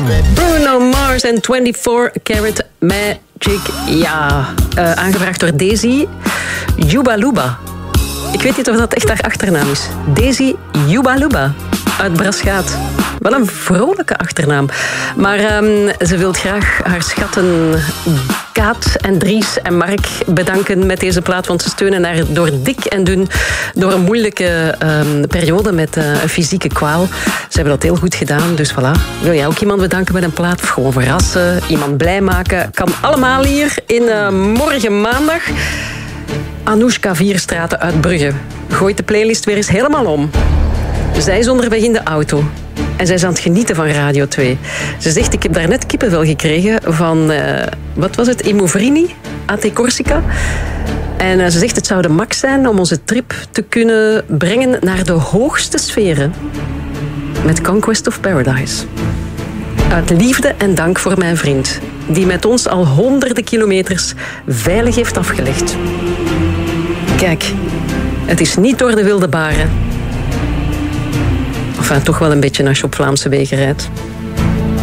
Bruno Mars en 24 Karat Magic. Ja, aangebracht door Daisy Yubaluba. Ik weet niet of dat echt haar achternaam is. Daisy Yubaluba uit Braschaat. Wel een vrolijke achternaam. Maar ze wil graag haar schatten Kaat en Dries en Mark bedanken met deze plaat. Want ze steunen haar door dik en dun door een moeilijke periode met een fysieke kwaal. Ze hebben dat heel goed gedaan. Dus voilà. Wil jij ook iemand bedanken met een plaat? Of gewoon verrassen, iemand blij maken? Kan allemaal hier in Morgen Maandag. Anoushka Vierstraten uit Brugge gooit de playlist weer eens helemaal om. Zij is onderweg in de auto. En zij is aan het genieten van Radio 2. Ze zegt, ik heb daarnet kippenvel gekregen van, wat was het, Imovrini, AT Corsica. En ze zegt, het zou de max zijn om onze trip te kunnen brengen naar de hoogste sferen. Met Conquest of Paradise. Uit liefde en dank voor mijn vriend, die met ons al honderden kilometers veilig heeft afgelegd. Kijk, het is niet door de wilde baren. Enfin, toch wel een beetje als je op Vlaamse wegen rijdt.